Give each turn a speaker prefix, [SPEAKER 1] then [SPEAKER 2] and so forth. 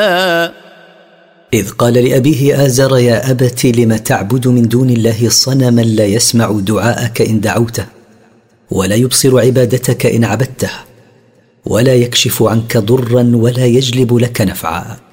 [SPEAKER 1] إذ قال لأبيه آزر: يا أبت لم تعبد من دون الله صنما لا يسمع دعاءك إن دعوته، ولا يبصر عبادتك إن عبدته، ولا يكشف عنك ضرا ولا يجلب لك نفعا.